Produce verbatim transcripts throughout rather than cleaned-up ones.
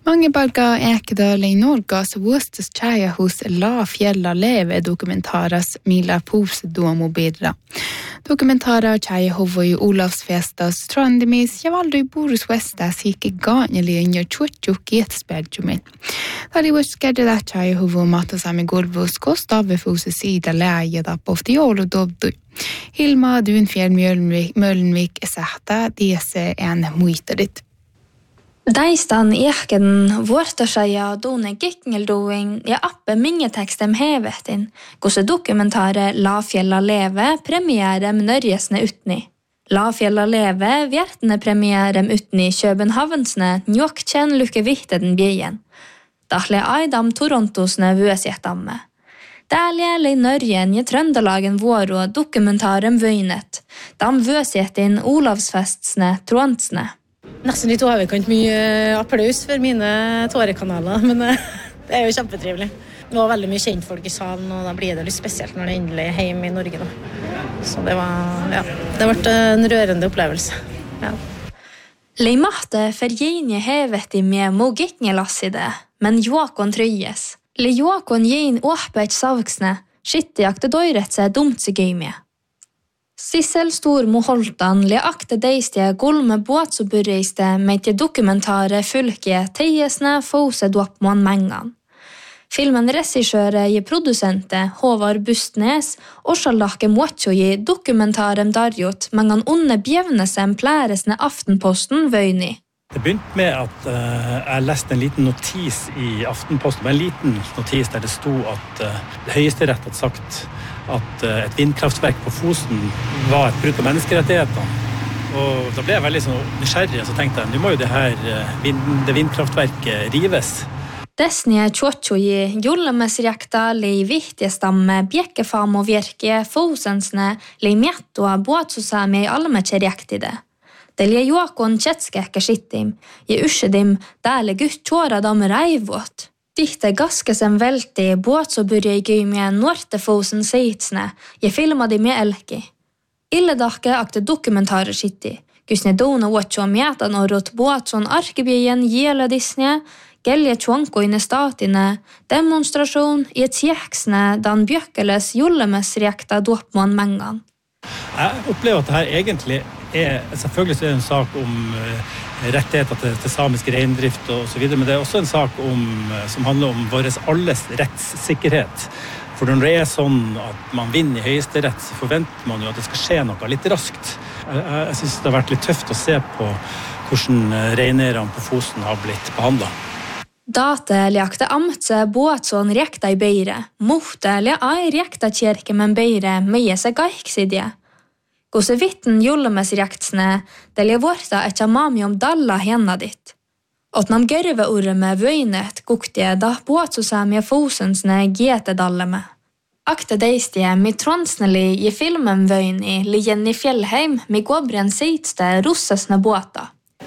Mange barga Ekedal i Norgas våstes tjeja hos La Fjella Leve dokumentaras Mila Pose Domo Birra. Dokumentara tjeja hovo i Olavsfestas Trandemis javaldo i Boris Westas hike ganjali under tjotjo getspeljumin. Där i vårskedde där tjeja hovo mata sami gulvus kostave fose sida läge da poftiol och dobdu. Hilma Dunfjell Mölnvik sähta dese en muitarit. Daistan ehken vuortosaja done gikngeldoing ja appe mingetekstem hevetin, gosse dokumentare La Fjella Leve premierem nørjesne utni. La Fjella Leve vjertene premierem utni Københavnsne njokkjen lukke vihteden bjeien. Dahle Aidam Torontosne vøsjetamme. Dælje lei nørjen i Trøndelagen våro dokumentarem vøynet, dam vøsjetin Olavsfestsne Trånsne. Nesten de to har vi ikke mye applaus for mine tårekanaler, men det er jo kjempetrivelig. Det var veldig mye kjent folk i salen, og da blir det litt spesielt når det endelig er hjemme i Norge. Da. Så det var, ja, det ble en rørende opplevelse. Ja. Leimate fergjenje hevet i med mogiknjelasside, men Joakon trøyes. Le Joakon gjen åpet savksne, skittejakte døyret seg dumt seg gøy med. Sissel Stormo Holtan le akte deistige gulme båtsoburreiste med til dokumentare fylke teiesne fose dåpmån mengan. Filmen regissøre i produsente Håvard Bustnes og Charlake Mocho i dokumentarem darjot mengan onne bjevnesem plæresne Aftenposten vøyni. Det begynte med at uh, jeg leste en liten notis i Aftenposten, en liten notis der det stod at uh, Høyesterett hadde sagt at uh, et vindkraftverk på Fosen var et bruk av menneskerettighetene. Og da ble jeg veldig sånn nysgjerrig, og så tenkte jeg, nå må jo det her uh, vind, det vindkraftverket rives. Desnie tjotjoji jullemesrekta lei viktigastamme bjekkefam og virke Fosensne lei mjettoa båtsosami allemekjerektide. Delje Joakon Kjetskeke skittim, je uskedim dæle gutt tjåra dam reivåt. Dikte gaskesen velti båt så byrje i gymje Nortefosen seitsne, je filma de med elki. Illedakke akte dokumentarer skitti, gusne dona watcho mjetan og rot båtson arkebyen jela disnje, gelje tjonkoine statine, demonstrasjon i et sjeksne dan bjøkkeles jullemesrekta dåpmån mengan. Jeg opplever at det her egentlig er, selvfølgelig er det en sak om uh, rettigheter til, til samisk reindrift og så videre, men det er også en sak om, uh, som handler om våres alles rettssikkerhet. For når det er sånn at man vinner i høyesterett, så forventer man jo at det skal skje noe litt raskt. Jeg, jeg synes det har vært litt tøft å se på hvordan reineierne på Fosen har blitt behandlet. Date lekte amtse båtson rekta i beire, mohte le ai rekta kjerke men beire meie seg gaiksidje. Gose vitten jullemesrektsne, det le vorta etja mami om dalla henne ditt. At nam gerve orme vøynet gukte da båtsosamie Fosensne gete dalleme. Akte deistie mi tronsneli i filmen vøyni li Jenny Fjellheim mi gåbren seitste russesne båta.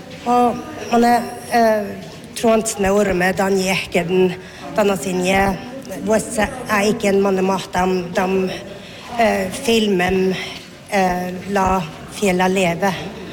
Og man er uh, tronsne orme dan jekeden dana sinje vosse er ikke en manne matam dam uh, filmen uh, La Fjella Leve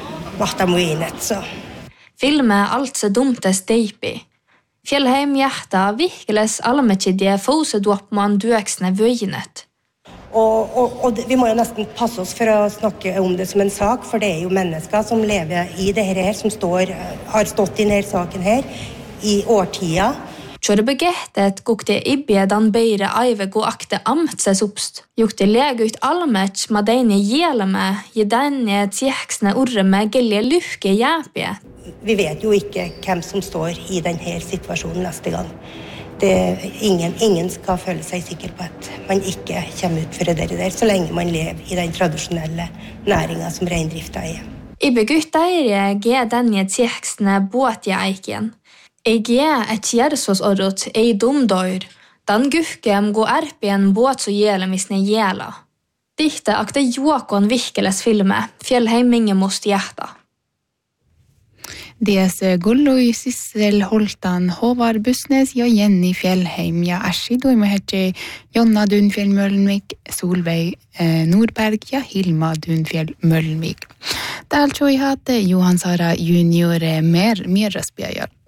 matam uinet så. Filme alt så dumte steipi. Fjellheim hjerta virkeles allemekidje fose dåpmann dueksne vøynet. Og, og, og vi må jo nesten passe oss for å snakke om det som en sak, for det er jo mennesker som lever i det her, som står, har stått i denne saken her i årtida. Kjøre begettet gukte ibbe dan beire aive gå akte amtses oppst. Jukte lege ut allmech ma deine gjeleme, i denne tjeksne orme gelje lukke jæpje. Vi vet jo ikke hvem som står i denne situasjonen neste gang. Det, ingen, ingen skal føle seg sikker på at man ikke kommer ut for det der, så lenge man lever i den tradisjonelle næringen som reindrifta er. Ibbe gutta er ge denne tjeksne båtje eiken. Jeg er et kjærsos orrot ei dumdøyr, dan gukkem gå erpien båt så gjele misne gjela. Dikte akte Joakon virkeles filme, Fjellheim minge most hjerta. Des Gulloi Sissel Holtan, Håvard Bustnes, ja Jenny Fjellheim, ja Ashi Doimehetje, Jonna Dunfjell Mølnvik, Solveig eh, Nordberg, ja Hilma Dunfjell Mølnvik. Dalchoi hadde Johan Sara junior mer Mirasbjørn.